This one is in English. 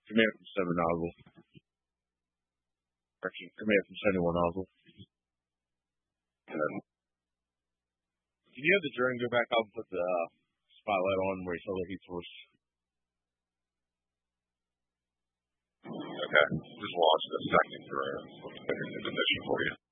Command from 7 nozzle. Correction, command from 71 nozzle. And then, Can you have the drone go back up and put the spotlight on where you saw the heat source? okay, just launch the second drone. Let's put it in position for you.